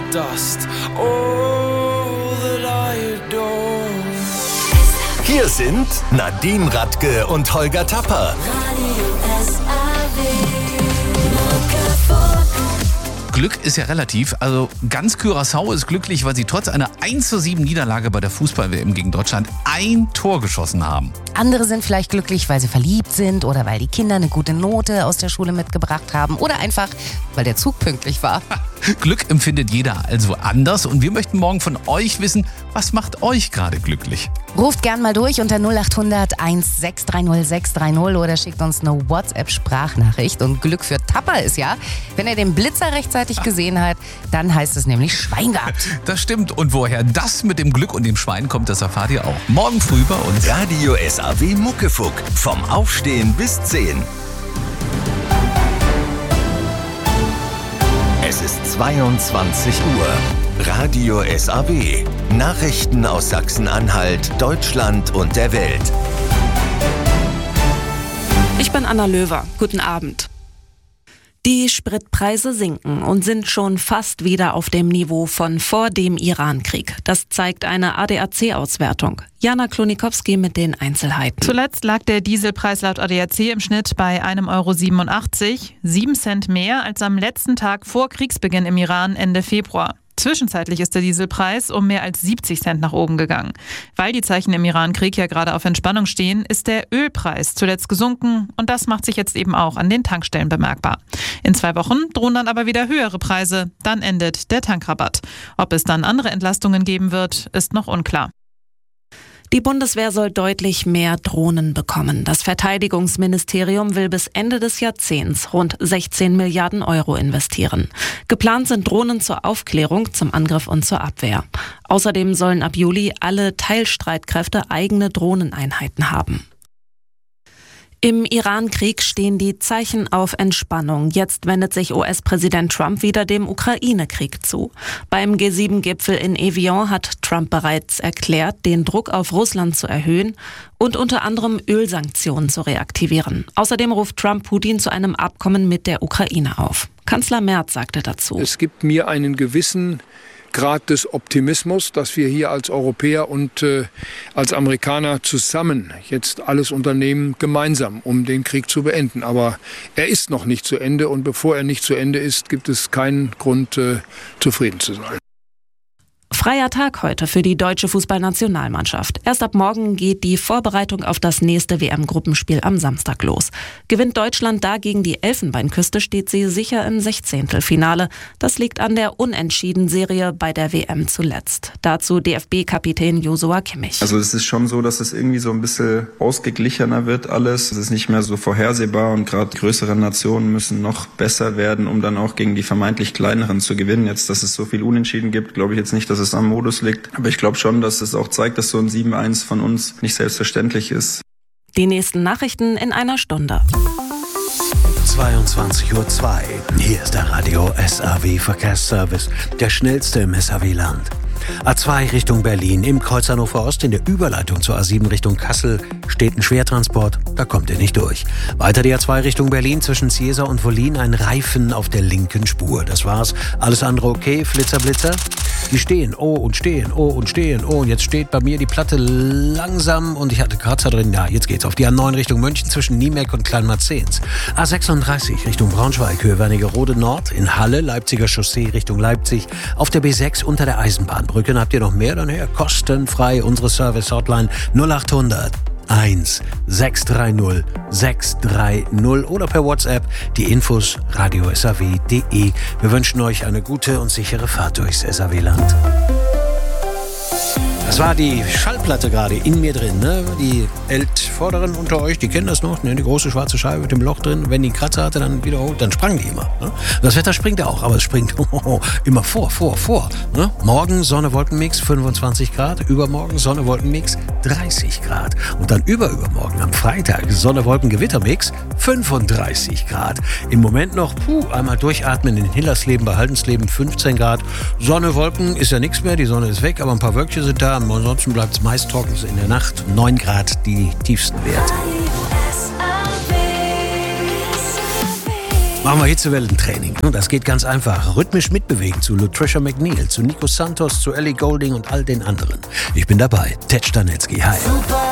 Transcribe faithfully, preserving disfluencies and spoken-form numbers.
dust, all that I adore. Hier sind Nadine Radke und Holger Tapper. Glück ist ja relativ, also ganz Curaçao ist glücklich, weil sie trotz einer eins zu sieben Niederlage bei der Fußball-W M gegen Deutschland ein Tor geschossen haben. Andere sind vielleicht glücklich, weil sie verliebt sind oder weil die Kinder eine gute Note aus der Schule mitgebracht haben oder einfach, weil der Zug pünktlich war. Glück empfindet jeder also anders und wir möchten morgen von euch wissen, was macht euch gerade glücklich? Ruft gern mal durch unter null acht hundert eins sechs drei null sechs drei null oder schickt uns eine WhatsApp-Sprachnachricht. Und Glück für Tapper ist ja, wenn er den Blitzer rechtzeitig gesehen hat, dann heißt es nämlich Schwein gehabt. Das stimmt. Und woher das mit dem Glück und dem Schwein kommt, das erfahrt ihr auch morgen früh bei uns. Radio S A W Muckefuck. Vom Aufstehen bis zehn. Es ist zweiundzwanzig Uhr. Radio S A W. Nachrichten aus Sachsen-Anhalt, Deutschland und der Welt. Ich bin Anna Löwer. Guten Abend. Die Spritpreise sinken und sind schon fast wieder auf dem Niveau von vor dem Irankrieg. Das zeigt eine A D A C-Auswertung. Jana Klonikowski mit den Einzelheiten. Zuletzt lag der Dieselpreis laut A D A C im Schnitt bei einem Euro siebenundachtzig, sieben Cent mehr als am letzten Tag vor Kriegsbeginn im Iran Ende Februar. Zwischenzeitlich ist der Dieselpreis um mehr als siebzig Cent nach oben gegangen. Weil die Zeichen im Irankrieg ja gerade auf Entspannung stehen, ist der Ölpreis zuletzt gesunken und das macht sich jetzt eben auch an den Tankstellen bemerkbar. In zwei Wochen drohen dann aber wieder höhere Preise, dann endet der Tankrabatt. Ob es dann andere Entlastungen geben wird, ist noch unklar. Die Bundeswehr soll deutlich mehr Drohnen bekommen. Das Verteidigungsministerium will bis Ende des Jahrzehnts rund sechzehn Milliarden Euro investieren. Geplant sind Drohnen zur Aufklärung, zum Angriff und zur Abwehr. Außerdem sollen ab Juli alle Teilstreitkräfte eigene Drohneneinheiten haben. Im Iran-Krieg stehen die Zeichen auf Entspannung. Jetzt wendet sich U S-Präsident Trump wieder dem Ukraine-Krieg zu. Beim G sieben Gipfel in Evian hat Trump bereits erklärt, den Druck auf Russland zu erhöhen und unter anderem Ölsanktionen zu reaktivieren. Außerdem ruft Trump Putin zu einem Abkommen mit der Ukraine auf. Kanzler Merz sagte dazu: Es gibt mir einen gewissen Grad des Optimismus, dass wir hier als Europäer und äh, als Amerikaner zusammen jetzt alles unternehmen, gemeinsam, um den Krieg zu beenden. Aber er ist noch nicht zu Ende und bevor er nicht zu Ende ist, gibt es keinen Grund, äh, zufrieden zu sein. Freier Tag heute für die deutsche Fußballnationalmannschaft. Erst ab morgen geht die Vorbereitung auf das nächste W M-Gruppenspiel am Samstag los. Gewinnt Deutschland da gegen die Elfenbeinküste, steht sie sicher im Sechzehntelfinale. Das liegt an der Unentschieden-Serie bei der W M zuletzt. Dazu D F B-Kapitän Joshua Kimmich. Also es ist schon so, dass es irgendwie so ein bisschen ausgeglichener wird alles. Es ist nicht mehr so vorhersehbar und gerade größere Nationen müssen noch besser werden, um dann auch gegen die vermeintlich kleineren zu gewinnen. Jetzt, dass es so viel Unentschieden gibt, glaube ich jetzt nicht, dass es am Modus liegt. Aber ich glaube schon, dass es auch zeigt, dass so ein sieben eins von uns nicht selbstverständlich ist. Die nächsten Nachrichten in einer Stunde. zweiundzwanzig Uhr zwei. Hier ist der Radio S A W Verkehrsservice, der schnellste im S A W-Land. A zwei Richtung Berlin, im Kreuz Hannover Ost in der Überleitung zur A sieben Richtung Kassel steht ein Schwertransport, da kommt ihr nicht durch. Weiter die A zwei Richtung Berlin zwischen Ciesa und Wollin, ein Reifen auf der linken Spur. Das war's. Alles andere okay, Flitzer, Blitzer? Die stehen, oh und stehen, oh und stehen, oh und jetzt steht bei mir die Platte langsam und ich hatte Kratzer drin. Ja, jetzt geht's auf die A neun Richtung München zwischen Niemek und Kleinmarzens. A sechsunddreißig Richtung Braunschweig, Höhe Wernigerode Nord, in Halle, Leipziger Chaussee Richtung Leipzig. Auf der B sechs unter der Eisenbahnbrücke. Habt ihr noch mehr? Dann her, kostenfrei unsere Service-Hotline null acht hundert eins sechs drei null sechs drei null oder per WhatsApp die Infos radio s a w punkt d e. Wir wünschen euch eine gute und sichere Fahrt durchs S A W-Land. Das war die Schallplatte gerade in mir drin, ne? Die Ältvorderen unter euch, die kennen das noch, ne? Die große schwarze Scheibe mit dem Loch drin. Wenn die einen Kratzer hatte, dann wiederholt, dann sprang die immer. Ne? Das Wetter springt auch, aber es springt oh, immer vor, vor, vor. Ne? Morgen Sonne-Wolkenmix fünfundzwanzig Grad, übermorgen Sonne-Wolkenmix dreißig Grad. Und dann überübermorgen am Freitag Sonne-Wolken-Gewittermix fünfunddreißig Grad. Im Moment noch, puh, einmal durchatmen in Hillersleben, bei Haldensleben fünfzehn Grad. Sonne, Wolken ist ja nichts mehr, die Sonne ist weg, aber ein paar Wölkchen sind da. Ansonsten bleibt es meist trocken in der Nacht. neun Grad die tiefsten Werte. Machen wir Hitzewellentraining. Das geht ganz einfach. Rhythmisch mitbewegen zu Lutricia McNeil, zu Nico Santos, zu Ellie Goulding und all den anderen. Ich bin dabei. Tetsch Danetsky. Hi.